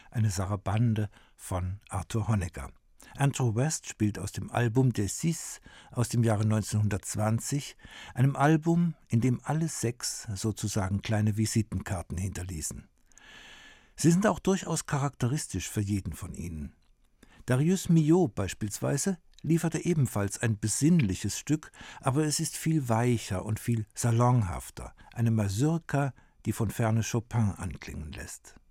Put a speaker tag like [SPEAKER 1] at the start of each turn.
[SPEAKER 1] eine Sarabande von Arthur Honegger. Andrew West spielt aus dem Album Des Six aus dem Jahre 1920, einem Album, in dem alle 6 sozusagen kleine Visitenkarten hinterließen. Sie sind auch durchaus charakteristisch für jeden von ihnen. Darius Milhaud beispielsweise lieferte ebenfalls ein besinnliches Stück, aber es ist viel weicher und viel salonhafter, eine Mazurka, die von ferne Chopin anklingen lässt.